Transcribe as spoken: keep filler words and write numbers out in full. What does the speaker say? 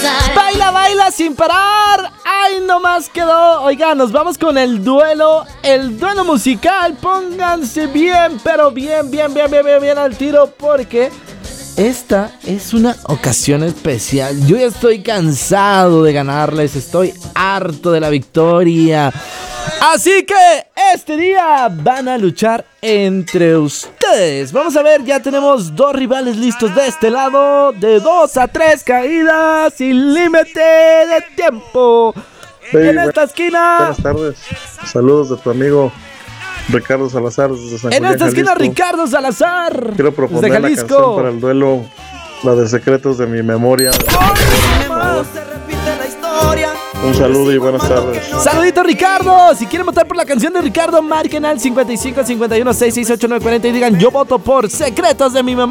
Baila, baila sin parar. Ay, nomás quedó. Oiga, nos vamos con el duelo. El duelo musical. Pónganse bien, pero bien, bien, bien, bien, bien, bien al tiro, porque esta es una ocasión especial. Yo ya estoy cansado de ganarles. Estoy harto de la victoria. Así que este día van a luchar entre ustedes. Vamos a ver, ya tenemos dos rivales listos de este lado. De dos a tres caídas sin límite de tiempo. Sí, en esta esquina. Buenas tardes. Saludos de tu amigo Ricardo Salazar desde San En Julián, esta esquina, Jalisco. Ricardo Salazar. Quiero proponer la canción para el duelo, la de Secretos de mi Memoria. Un saludo y buenas tardes. Saludito, Ricardo. Si quieren votar por la canción de Ricardo, marquen al cincuenta y cinco cincuenta y uno sesenta y seis ochenta y nueve cuarenta y digan: yo voto por Secretos de mi Memoria.